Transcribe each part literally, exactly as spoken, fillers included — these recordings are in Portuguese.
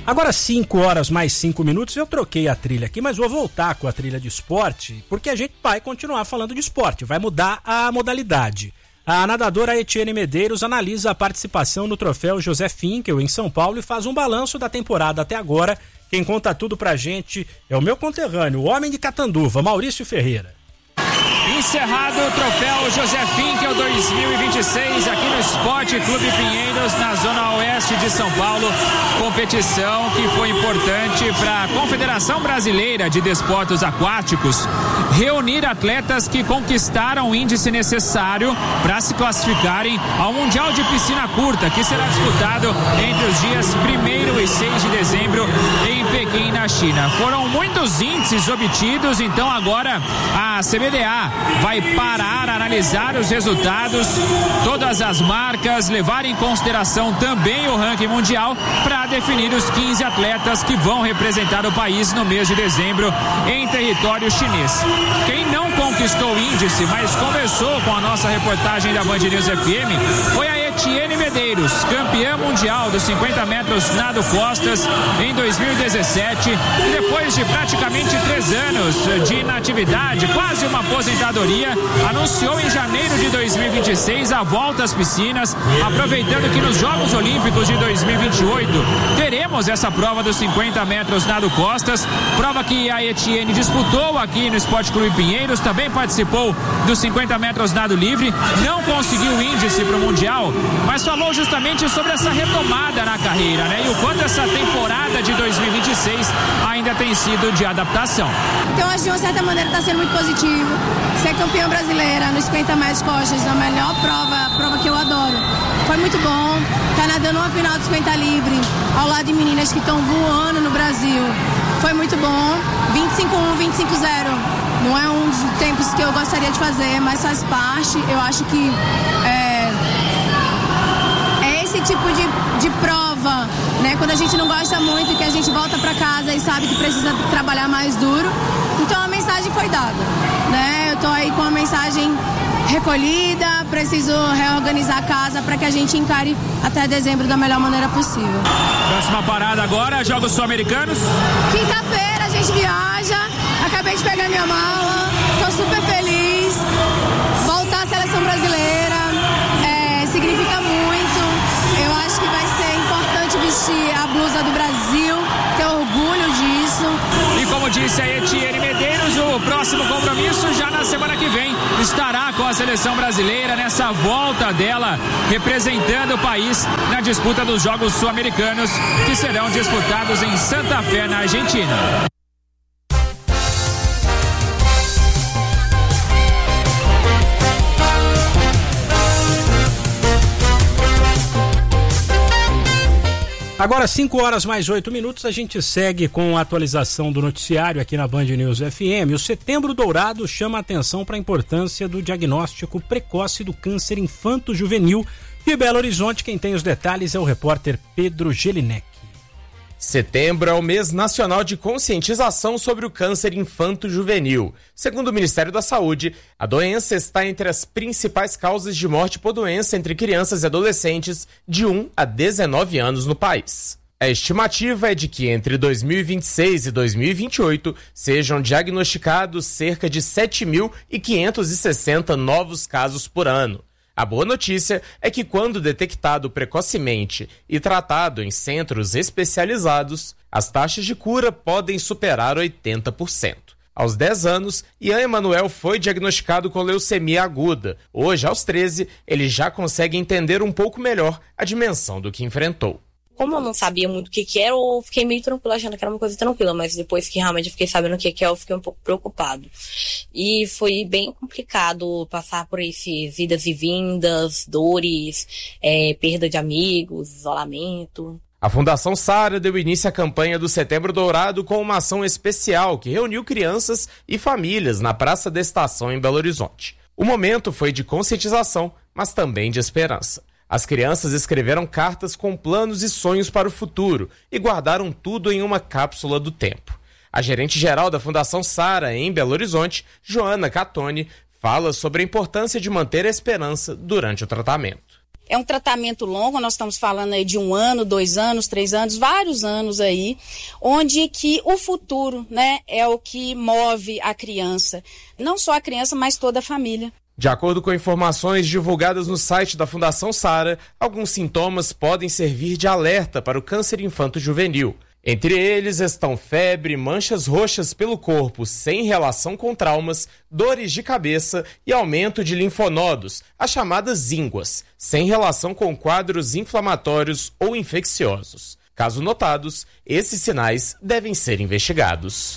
Agora cinco horas mais cinco minutos, eu troquei a trilha aqui, mas vou voltar com a trilha de esporte, porque a gente vai continuar falando de esporte, vai mudar a modalidade. A nadadora Etienne Medeiros analisa a participação no troféu José Finkel em São Paulo e faz um balanço da temporada até agora. Quem conta tudo pra gente é o meu conterrâneo, o homem de Catanduva, Maurício Ferreira. Encerrado o troféu José Finkel dois mil e vinte e seis aqui no Esporte Clube Pinheiros, na zona oeste de São Paulo. Competição que foi importante para a Confederação Brasileira de Desportos Aquáticos reunir atletas que conquistaram o índice necessário para se classificarem ao Mundial de Piscina Curta, que será disputado entre os dias primeiro e seis de dezembro em Pequim, na China. Foram muitos índices obtidos, então agora a C B D A vai parar, analisar os resultados, todas as marcas, levar em consideração também o ranking mundial para definir os quinze atletas que vão representar o país no mês de dezembro em território chinês. Quem não conquistou o índice, mas conversou com a nossa reportagem da Band News F M, foi a Etienne Medeiros, campeã mundial dos cinquenta metros nado costas em dois mil e dezessete, e depois de praticamente três anos de inatividade, quase uma aposentadoria, anunciou em janeiro de dois mil e vinte e seis a volta às piscinas, aproveitando que nos Jogos Olímpicos de dois mil e vinte e oito teremos essa prova dos cinquenta metros nado costas, prova que a Etienne disputou aqui no Esporte Clube Pinheiros, também participou dos cinquenta metros nado livre, não conseguiu índice para o Mundial, mas falou justamente sobre essa retomada na carreira, né? E o quanto essa temporada de dois mil e vinte e seis ainda tem sido de adaptação. Então, acho que de uma certa maneira está sendo muito positivo. Ser campeã brasileira nos cinquenta metros costas, a melhor prova, a prova que eu adoro. Foi muito bom. Tá nadando uma final de cinquenta livre, ao lado de meninas que estão voando no Brasil. Foi muito bom. vinte e cinco um, vinte e cinco zero. Não é um dos tempos que eu gostaria de fazer, mas faz parte. Eu acho que é, é esse tipo de, de prova, né? Quando a gente não gosta muito, que a gente volta para casa e sabe que precisa trabalhar mais duro. Então a mensagem foi dada, né? Eu tô aí com a mensagem recolhida, preciso reorganizar a casa para que a gente encare até dezembro da melhor maneira possível. Próxima parada agora, Jogos Sul-Americanos. Quinta-feira a gente viaja, acabei de pegar minha mala, tô super feliz. Voltar à seleção brasileira é, significa muito. Eu acho que vai ser importante vestir a blusa do Brasil, ter orgulho disso. E como disse a Etienne Medeiros, o próximo compromisso já na semana que vem estará com a seleção brasileira nessa volta dela representando o país na disputa dos Jogos Sul-Americanos, que serão disputados em Santa Fé, na Argentina. Agora cinco horas mais oito minutos, a gente segue com a atualização do noticiário aqui na Band News F M. O Setembro Dourado chama a atenção para a importância do diagnóstico precoce do câncer infanto-juvenil. De Belo Horizonte, quem tem os detalhes é o repórter Pedro Gelinek. Setembro é o mês nacional de conscientização sobre o câncer infanto-juvenil. Segundo o Ministério da Saúde, a doença está entre as principais causas de morte por doença entre crianças e adolescentes de um a dezenove anos no país. A estimativa é de que entre dois mil e vinte e seis e dois mil e vinte e oito sejam diagnosticados cerca de sete mil quinhentos e sessenta novos casos por ano. A boa notícia é que, quando detectado precocemente e tratado em centros especializados, as taxas de cura podem superar oitenta por cento. Aos dez anos, Ian Emanuel foi diagnosticado com leucemia aguda. Hoje, aos treze, ele já consegue entender um pouco melhor a dimensão do que enfrentou. Como eu não sabia muito o que que era, eu fiquei meio tranquila, achando que era uma coisa tranquila, mas depois que realmente eu fiquei sabendo o que que é, eu fiquei um pouco preocupado. E foi bem complicado passar por esses idas e vindas, dores, é, perda de amigos, isolamento. A Fundação Sara deu início à campanha do Setembro Dourado com uma ação especial que reuniu crianças e famílias na Praça da Estação em Belo Horizonte. O momento foi de conscientização, mas também de esperança. As crianças escreveram cartas com planos e sonhos para o futuro e guardaram tudo em uma cápsula do tempo. A gerente-geral da Fundação Sara, em Belo Horizonte, Joana Catoni, fala sobre a importância de manter a esperança durante o tratamento. É um tratamento longo, nós estamos falando aí de um ano, dois anos, três anos, vários anos aí, onde que o futuro, né, é o que move a criança. Não só a criança, mas toda a família. De acordo com informações divulgadas no site da Fundação Sara, alguns sintomas podem servir de alerta para o câncer infanto-juvenil. Entre eles estão febre, manchas roxas pelo corpo sem relação com traumas, dores de cabeça e aumento de linfonodos, as chamadas ínguas, sem relação com quadros inflamatórios ou infecciosos. Caso notados, esses sinais devem ser investigados.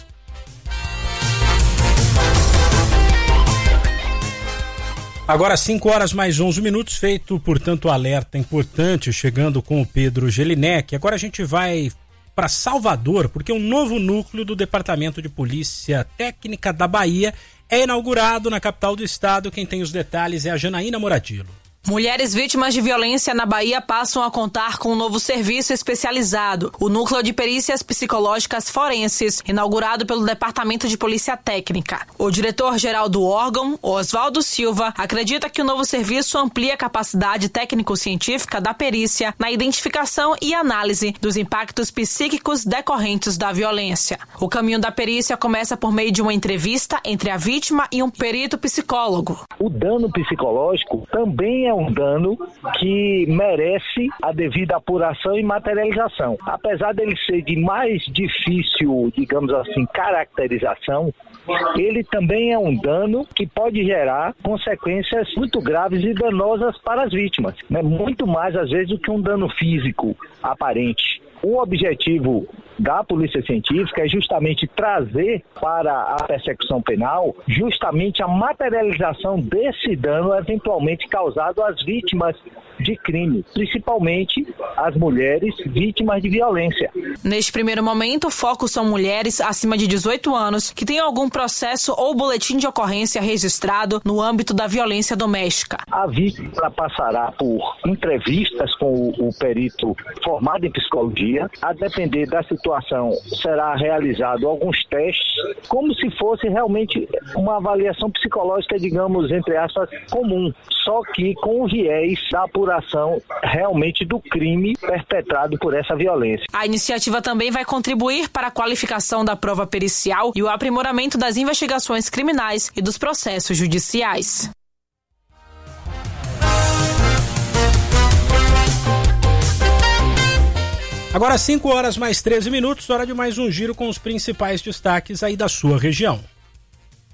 Agora cinco horas mais onze minutos, feito, portanto, alerta importante, chegando com o Pedro Gelinek. Agora a gente vai para Salvador, porque um novo núcleo do Departamento de Polícia Técnica da Bahia é inaugurado na capital do estado. Quem tem os detalhes é a Janaína Moratilo. Mulheres vítimas de violência na Bahia passam a contar com um novo serviço especializado, o Núcleo de Perícias Psicológicas Forenses, inaugurado pelo Departamento de Polícia Técnica. O diretor-geral do órgão, Oswaldo Silva, acredita que o novo serviço amplia a capacidade técnico-científica da perícia na identificação e análise dos impactos psíquicos decorrentes da violência. O caminho da perícia começa por meio de uma entrevista entre a vítima e um perito psicólogo. O dano psicológico também é um dano que merece a devida apuração e materialização. Apesar dele ser de mais difícil, digamos assim, caracterização, ele também é um dano que pode gerar consequências muito graves e danosas para as vítimas, né? Muito mais, às vezes, do que um dano físico aparente. O objetivo da Polícia Científica é justamente trazer para a persecução penal justamente a materialização desse dano eventualmente causado às vítimas de crime, principalmente as mulheres vítimas de violência. Neste primeiro momento, o foco são mulheres acima de dezoito anos que têm algum processo ou boletim de ocorrência registrado no âmbito da violência doméstica. A vítima passará por entrevistas com o, o perito formado em psicologia. A depender da situação, será realizado alguns testes, como se fosse realmente uma avaliação psicológica, digamos, entre aspas, comum, só que com o viés da apuração realmente do crime perpetrado por essa violência. A iniciativa também vai contribuir para a qualificação da prova pericial e o aprimoramento das investigações criminais e dos processos judiciais. Agora cinco horas mais treze minutos, hora de mais um giro com os principais destaques aí da sua região.